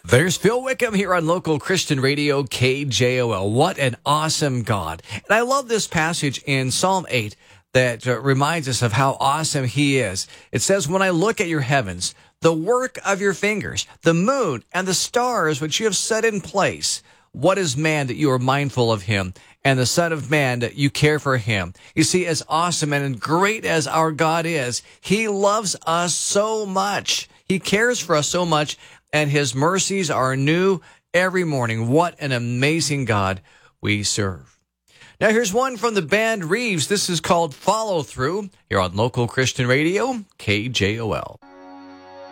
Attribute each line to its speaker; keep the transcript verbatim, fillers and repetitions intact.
Speaker 1: There's Phil Wickham here on Local Christian Radio, K J O L. What an awesome God. And I love this passage in Psalm eight that uh, reminds us of how awesome he is. It says, when I look at your heavens, the work of your fingers, the moon and the stars which you have set in place, what is man that you are mindful of him, and the Son of Man that you care for him? You see, as awesome and great as our God is, he loves us so much. He cares for us so much, and his mercies are new every morning. What an amazing God we serve. Now here's one from the band Reeves. This is called Follow Through here on Local Christian Radio, K J O L.